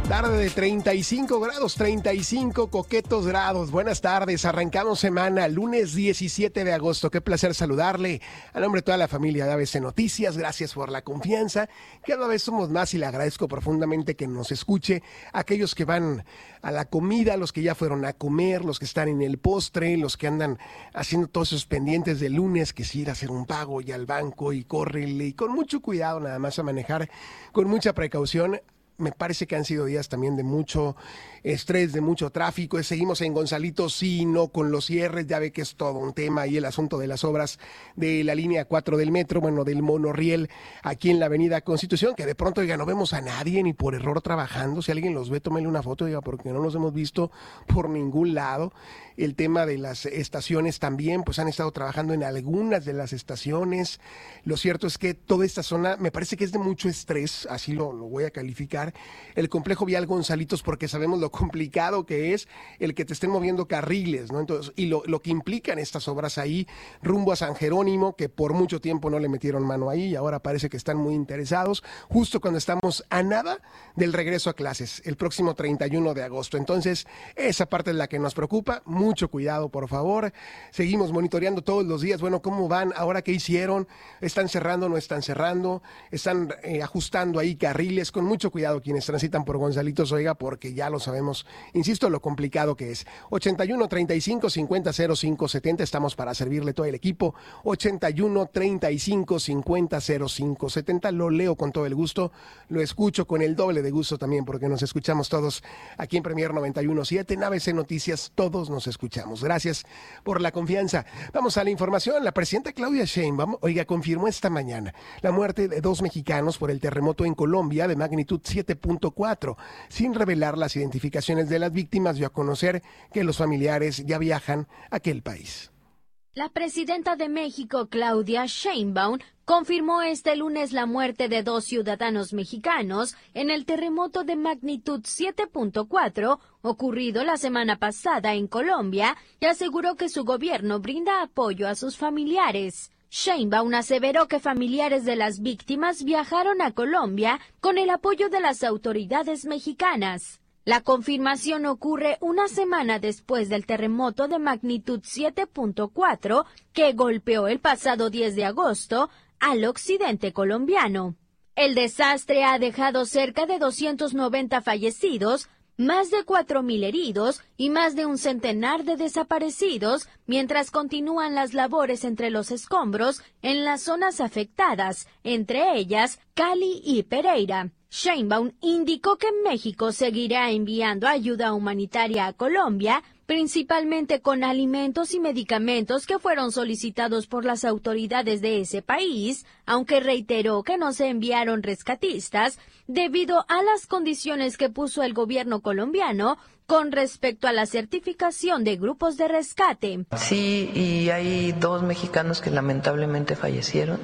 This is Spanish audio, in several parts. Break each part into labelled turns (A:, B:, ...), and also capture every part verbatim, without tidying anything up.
A: Tarde de treinta y cinco grados, treinta y cinco coquetos grados. Buenas tardes, arrancamos semana, lunes diecisiete de agosto. Qué placer saludarle. A nombre de toda la familia de A B C Noticias, gracias por la confianza. Cada vez somos más y le agradezco profundamente que nos escuche. Aquellos que van a la comida, los que ya fueron a comer, los que están en el postre, los que andan haciendo todos esos pendientes de lunes, que si ir a hacer un pago y al banco y córrele. Y con mucho cuidado nada más a manejar, con mucha precaución. Me parece que han sido días también de mucho estrés, de mucho tráfico. Seguimos en Gonzalito, sí, no, con los cierres. Ya ve que es todo un tema ahí el asunto de las obras de la línea cuatro del metro, bueno, del monorriel aquí en la avenida Constitución, que de pronto, oiga, no vemos a nadie ni por error trabajando. Si alguien los ve, tómele una foto, diga, porque no los hemos visto por ningún lado. El tema de las estaciones también, pues han estado trabajando en algunas de las estaciones. Lo cierto es que toda esta zona me parece que es de mucho estrés, así lo, lo voy a calificar. El complejo vial Gonzalitos, porque sabemos lo complicado que es el que te estén moviendo carriles, ¿no? Entonces, y lo, lo que implican estas obras ahí, rumbo a San Jerónimo, que por mucho tiempo no le metieron mano ahí y ahora parece que están muy interesados, justo cuando estamos a nada del regreso a clases, el próximo treinta y uno de agosto. Entonces, esa parte es la que nos preocupa. Mucho cuidado, por favor. Seguimos monitoreando todos los días. Bueno, ¿cómo van? ¿Ahora qué hicieron? ¿Están cerrando? ¿No están cerrando? ¿Están eh, ajustando ahí carriles? Con mucho cuidado quienes transitan por Gonzalitos, oiga, porque ya lo sabemos, insisto, lo complicado que es. ochenta y uno, treinta y cinco, cincuenta, cero cinco, setenta, estamos para servirle todo el equipo. ochenta y uno, treinta y cinco, cincuenta, cero cinco, setenta, lo leo con todo el gusto, lo escucho con el doble de gusto también, porque nos escuchamos todos aquí en Premier noventa y uno punto siete, en A B C Noticias, todos nos escuchamos. Gracias por la confianza. Vamos a la información. La presidenta Claudia Sheinbaum, oiga, confirmó esta mañana la muerte de dos mexicanos por el terremoto en Colombia de magnitud siete punto cuatro, sin revelar las identificaciones de las víctimas, dio a conocer que los familiares ya viajan a aquel país.
B: La presidenta de México, Claudia Sheinbaum, confirmó este lunes la muerte de dos ciudadanos mexicanos en el terremoto de magnitud siete punto cuatro ocurrido la semana pasada en Colombia y aseguró que su gobierno brinda apoyo a sus familiares. Sheinbaum aseveró que familiares de las víctimas viajaron a Colombia con el apoyo de las autoridades mexicanas. La confirmación ocurre una semana después del terremoto de magnitud siete punto cuatro que golpeó el pasado diez de agosto al occidente colombiano. El desastre ha dejado cerca de doscientos noventa fallecidos, más de cuatro mil heridos y más de un centenar de desaparecidos, mientras continúan las labores entre los escombros en las zonas afectadas, entre ellas Cali y Pereira. Sheinbaum indicó que México seguirá enviando ayuda humanitaria a Colombia, principalmente con alimentos y medicamentos que fueron solicitados por las autoridades de ese país, aunque reiteró que no se enviaron rescatistas debido a las condiciones que puso el gobierno colombiano con respecto a la certificación de grupos de rescate.
C: Sí, y hay dos mexicanos que lamentablemente fallecieron.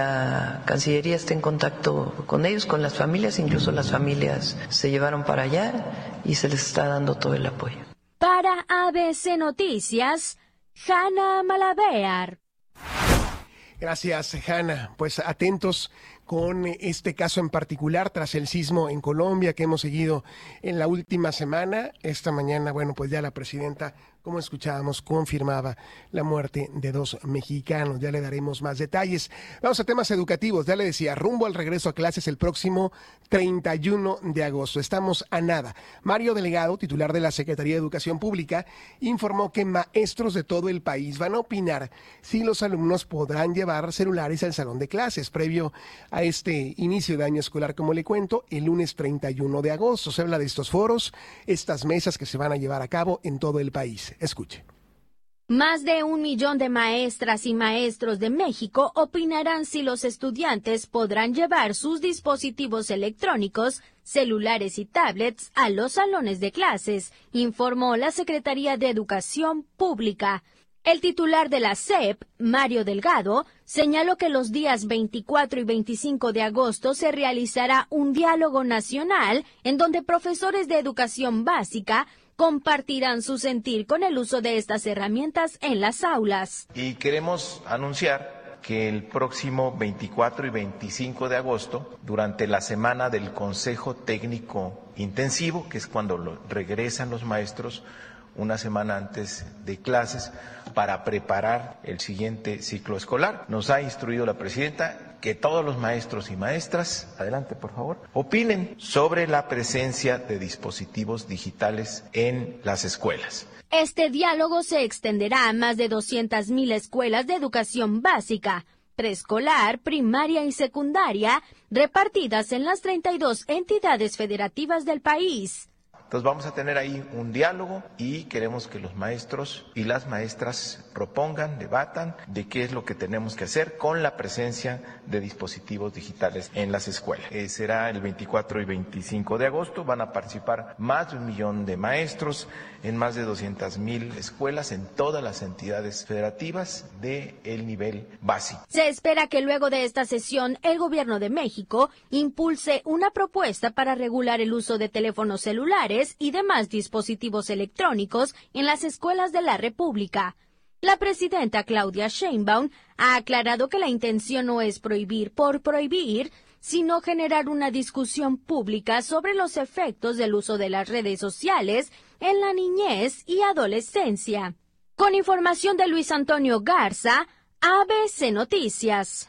C: La Cancillería está en contacto con ellos, con las familias, incluso las familias se llevaron para allá y se les está dando todo el apoyo.
B: Para A B C Noticias, Hanna Malavear.
A: Gracias, Hanna. Pues atentos con este caso en particular tras el sismo en Colombia que hemos seguido en la última semana. Esta mañana, bueno, pues ya la presidenta, como escuchábamos, confirmaba la muerte de dos mexicanos. Ya le daremos más detalles. Vamos a temas educativos. Ya le decía, rumbo al regreso a clases el próximo treinta y uno de agosto. Estamos a nada. Mario Delgado, titular de la Secretaría de Educación Pública, informó que maestros de todo el país van a opinar si los alumnos podrán llevar celulares al salón de clases previo a este inicio de año escolar, como le cuento, el lunes treinta y uno de agosto. Se habla de estos foros, estas mesas que se van a llevar a cabo en todo el país. Escuche.
B: Más de un millón de maestras y maestros de México opinarán si los estudiantes podrán llevar sus dispositivos electrónicos, celulares y tablets a los salones de clases, informó la Secretaría de Educación Pública. El titular de la S E P, Mario Delgado, señaló que los días veinticuatro y veinticinco de agosto se realizará un diálogo nacional en donde profesores de educación básica compartirán su sentir con el uso de estas herramientas en las aulas.
D: Y queremos anunciar que el próximo veinticuatro y veinticinco de agosto, durante la semana del Consejo Técnico Intensivo, que es cuando lo, regresan los maestros una semana antes de clases, para preparar el siguiente ciclo escolar. Nos ha instruido la presidenta que todos los maestros y maestras, adelante por favor, opinen sobre la presencia de dispositivos digitales en las escuelas.
B: Este diálogo se extenderá a más de doscientas mil escuelas de educación básica, preescolar, primaria y secundaria, repartidas en las treinta y dos entidades federativas del país.
D: Entonces vamos a tener ahí un diálogo y queremos que los maestros y las maestras propongan, debatan de qué es lo que tenemos que hacer con la presencia de dispositivos digitales en las escuelas. Eh, será el veinticuatro y veinticinco de agosto, van a participar más de un millón de maestros en más de doscientas mil escuelas en todas las entidades federativas del nivel básico.
B: Se espera que luego de esta sesión el Gobierno de México impulse una propuesta para regular el uso de teléfonos celulares y demás dispositivos electrónicos en las escuelas de la República. La presidenta Claudia Sheinbaum ha aclarado que la intención no es prohibir por prohibir, sino generar una discusión pública sobre los efectos del uso de las redes sociales en la niñez y adolescencia. Con información de Luis Antonio Garza, A B C Noticias.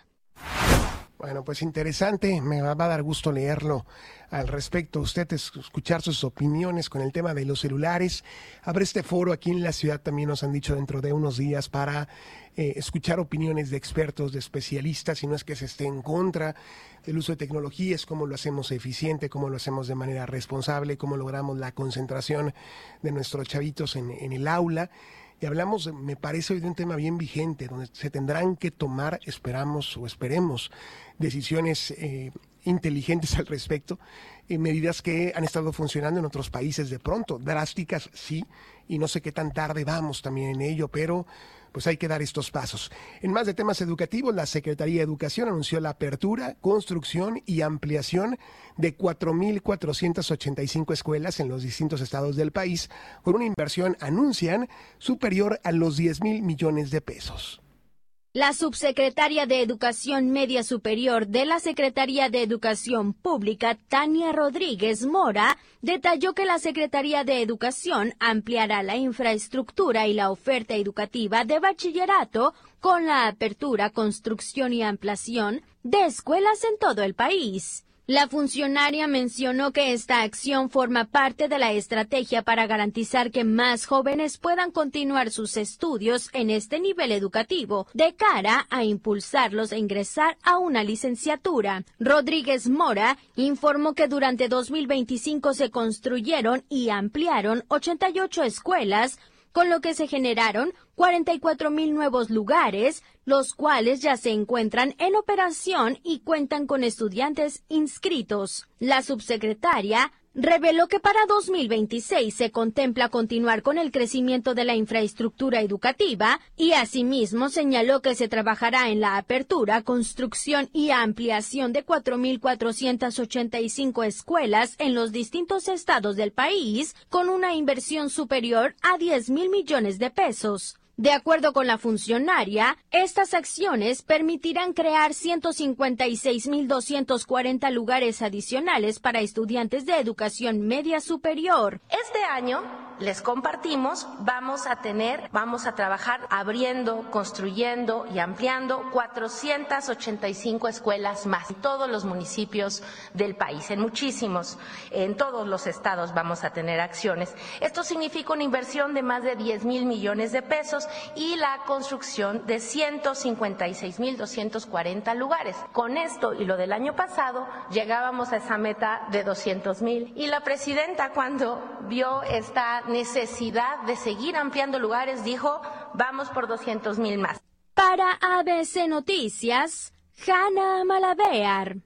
A: Bueno, pues interesante, me va a dar gusto leerlo al respecto, usted escuchar sus opiniones con el tema de los celulares. Habrá este foro aquí en la ciudad, también nos han dicho dentro de unos días, para eh, escuchar opiniones de expertos, de especialistas, y no es que se esté en contra del uso de tecnologías, cómo lo hacemos eficiente, cómo lo hacemos de manera responsable, cómo logramos la concentración de nuestros chavitos en, en el aula. Y hablamos, me parece hoy, de un tema bien vigente, donde se tendrán que tomar, esperamos o esperemos, decisiones eh, inteligentes al respecto, eh, medidas que han estado funcionando en otros países de pronto, drásticas sí, y no sé qué tan tarde vamos también en ello, pero pues hay que dar estos pasos. En más de temas educativos, la Secretaría de Educación anunció la apertura, construcción y ampliación de cuatro mil cuatrocientas ochenta y cinco escuelas en los distintos estados del país, con una inversión, anuncian, superior a los diez mil millones de pesos.
B: La subsecretaria de Educación Media Superior de la Secretaría de Educación Pública, Tania Rodríguez Mora, detalló que la Secretaría de Educación ampliará la infraestructura y la oferta educativa de bachillerato con la apertura, construcción y ampliación de escuelas en todo el país. La funcionaria mencionó que esta acción forma parte de la estrategia para garantizar que más jóvenes puedan continuar sus estudios en este nivel educativo, de cara a impulsarlos a ingresar a una licenciatura. Rodríguez Mora informó que durante dos mil veinticinco se construyeron y ampliaron ochenta y ocho escuelas, con lo que se generaron cuarenta y cuatro mil nuevos lugares, los cuales ya se encuentran en operación y cuentan con estudiantes inscritos. La subsecretaria reveló que para dos mil veintiséis se contempla continuar con el crecimiento de la infraestructura educativa y asimismo señaló que se trabajará en la apertura, construcción y ampliación de cuatro mil cuatrocientas ochenta y cinco escuelas en los distintos estados del país, con una inversión superior a diez mil millones de pesos. De acuerdo con la funcionaria, estas acciones permitirán crear ciento cincuenta y seis mil doscientos cuarenta lugares adicionales para estudiantes de educación media superior.
E: Este año, les compartimos, vamos a tener, vamos a trabajar abriendo, construyendo y ampliando cuatrocientas ochenta y cinco escuelas más en todos los municipios del país, en muchísimos, en todos los estados vamos a tener acciones. Esto significa una inversión de más de diez mil millones de pesos y la construcción de ciento cincuenta y seis mil doscientos cuarenta lugares. Con esto y lo del año pasado llegábamos a esa meta de doscientos mil. Y la presidenta, cuando vio esta necesidad de seguir ampliando lugares, dijo, vamos por doscientos mil más.
B: Para A B C Noticias, Hanna Malavear.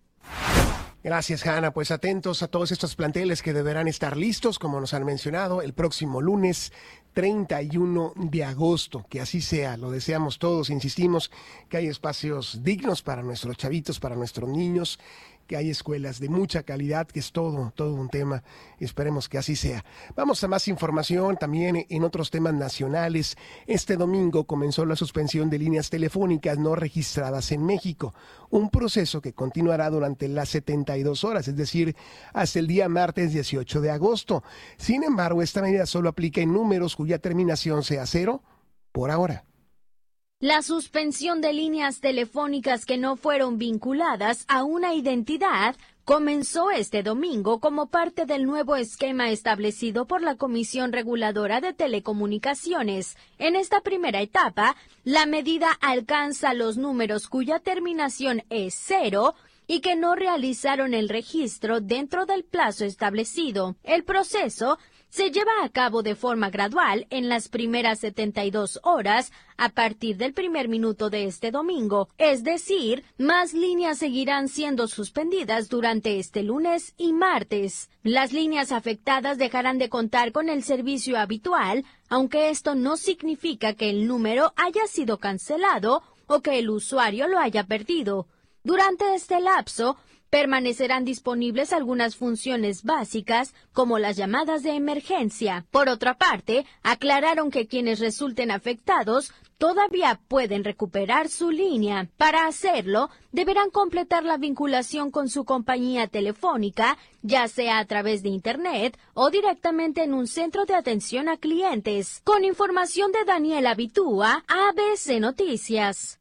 A: Gracias, Hanna. Pues atentos a todos estos planteles que deberán estar listos, como nos han mencionado, el próximo lunes treinta y uno de agosto. Que así sea, lo deseamos todos. Insistimos que hay espacios dignos para nuestros chavitos, para nuestros niños, que hay escuelas de mucha calidad, que es todo, todo un tema. Esperemos que así sea. Vamos a más información también en otros temas nacionales. Este domingo comenzó la suspensión de líneas telefónicas no registradas en México, un proceso que continuará durante las setenta y dos horas, es decir, hasta el día martes dieciocho de agosto. Sin embargo, esta medida solo aplica en números cuya terminación sea cero por ahora.
B: La suspensión de líneas telefónicas que no fueron vinculadas a una identidad comenzó este domingo como parte del nuevo esquema establecido por la Comisión Reguladora de Telecomunicaciones. En esta primera etapa, la medida alcanza los números cuya terminación es cero y que no realizaron el registro dentro del plazo establecido. El proceso se lleva a cabo de forma gradual en las primeras setenta y dos horas a partir del primer minuto de este domingo, es decir, más líneas seguirán siendo suspendidas durante este lunes y martes. Las líneas afectadas dejarán de contar con el servicio habitual, aunque esto no significa que el número haya sido cancelado o que el usuario lo haya perdido. Durante este lapso, permanecerán disponibles algunas funciones básicas, como las llamadas de emergencia. Por otra parte, aclararon que quienes resulten afectados todavía pueden recuperar su línea. Para hacerlo, deberán completar la vinculación con su compañía telefónica, ya sea a través de Internet o directamente en un centro de atención a clientes. Con información de Daniela Bitúa, A B C Noticias.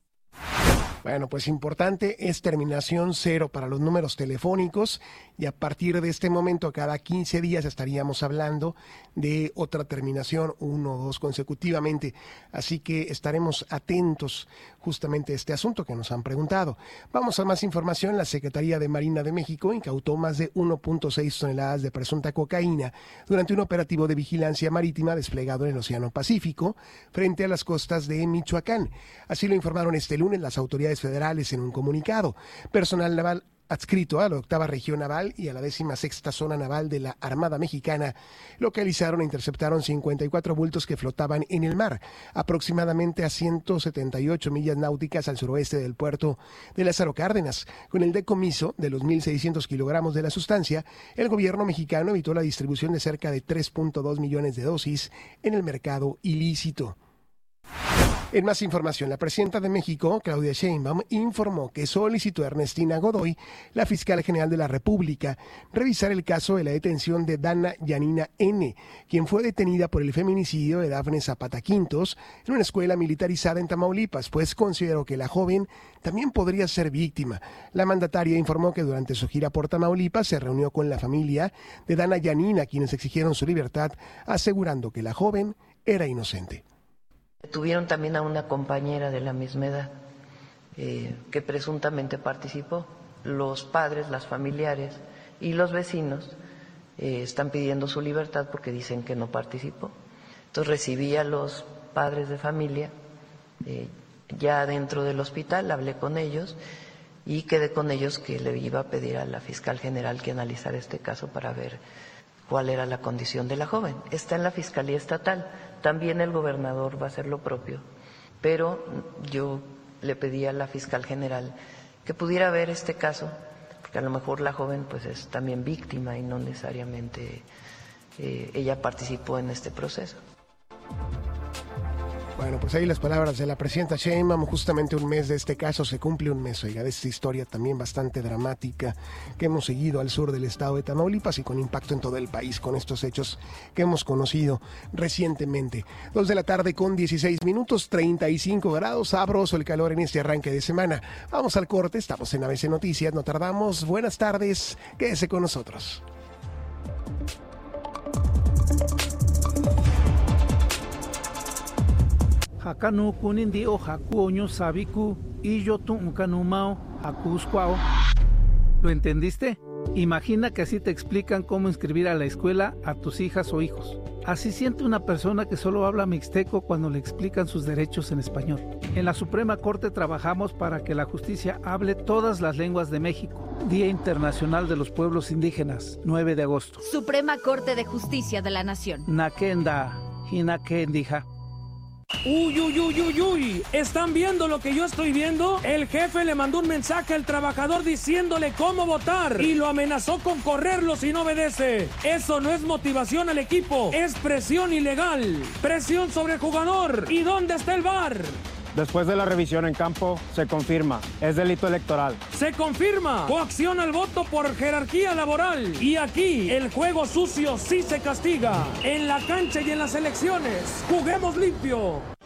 A: Bueno, pues importante, es terminación cero para los números telefónicos y a partir de este momento cada quince días estaríamos hablando de otra terminación, uno o dos consecutivamente. Así que estaremos atentos justamente a este asunto que nos han preguntado. Vamos a más información. La Secretaría de Marina de México incautó más de uno punto seis toneladas de presunta cocaína durante un operativo de vigilancia marítima desplegado en el Océano Pacífico frente a las costas de Michoacán. Así lo informaron este lunes las autoridades federales en un comunicado. Personal naval adscrito a la octava región naval y a la décima sexta zona naval de la Armada Mexicana localizaron e interceptaron cincuenta y cuatro bultos que flotaban en el mar, aproximadamente a ciento setenta y ocho millas náuticas al suroeste del puerto de Lázaro Cárdenas. Con el decomiso de los mil seiscientos kilogramos de la sustancia, el gobierno mexicano evitó la distribución de cerca de tres punto dos millones de dosis en el mercado ilícito. En más información, la presidenta de México, Claudia Sheinbaum, informó que solicitó a Ernestina Godoy, la fiscal general de la República, revisar el caso de la detención de Dana Yanina N., quien fue detenida por el feminicidio de Dafne Zapata Quintos en una escuela militarizada en Tamaulipas, pues consideró que la joven también podría ser víctima. La mandataria informó que durante su gira por Tamaulipas se reunió con la familia de Dana Yanina, quienes exigieron su libertad, asegurando que la joven era inocente.
C: Tuvieron también a una compañera de la misma edad eh, que presuntamente participó. Los padres, las familiares y los vecinos eh, están pidiendo su libertad porque dicen que no participó. Entonces recibí a los padres de familia eh, ya dentro del hospital, hablé con ellos y quedé con ellos que le iba a pedir a la fiscal general que analizara este caso para ver cuál era la condición de la joven. Está en la Fiscalía Estatal. También el gobernador va a hacer lo propio, pero yo le pedí a la fiscal general que pudiera ver este caso, porque a lo mejor la joven pues es también víctima y no necesariamente eh, ella participó en este proceso.
A: Bueno, pues ahí las palabras de la presidenta Sheinbaum. Justamente un mes de este caso, se cumple un mes, oiga, de esta historia también bastante dramática que hemos seguido al sur del estado de Tamaulipas y con impacto en todo el país con estos hechos que hemos conocido recientemente. Dos de la tarde con dieciséis minutos, treinta y cinco grados, sabroso el calor en este arranque de semana. Vamos al corte, estamos en A B C Noticias, no tardamos. Buenas tardes, quédese con nosotros.
F: Hakanu kunindi o hakuoño sabiku y yo tu unkanumao hakuskwao. ¿Lo entendiste? Imagina que así te explican cómo inscribir a la escuela a tus hijas o hijos. Así siente una persona que solo habla mixteco cuando le explican sus derechos en español. En la Suprema Corte trabajamos para que la justicia hable todas las lenguas de México. Día Internacional de los Pueblos Indígenas, nueve de agosto.
B: Suprema Corte de Justicia de la Nación.
F: Nakenda, Hinakendija.
G: Uy, uy, uy, uy, uy, ¿están viendo lo que yo estoy viendo? El jefe le mandó un mensaje al trabajador diciéndole cómo votar y lo amenazó con correrlo si no obedece. Eso no es motivación al equipo, es presión ilegal, presión sobre el jugador. ¿Y dónde está el V A R?
H: Después de la revisión en campo, se confirma, es delito electoral.
G: Se confirma, coacción al voto por jerarquía laboral. Y aquí, el juego sucio sí se castiga. En la cancha y en las elecciones, juguemos limpio.